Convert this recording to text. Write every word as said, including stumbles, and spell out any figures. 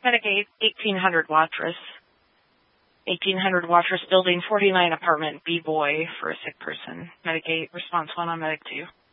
Medicaid, eighteen hundred Watrous. eighteen hundred Watrous Building, forty-nine apartment, B boy for a sick person. Medicaid, response one on Medic two.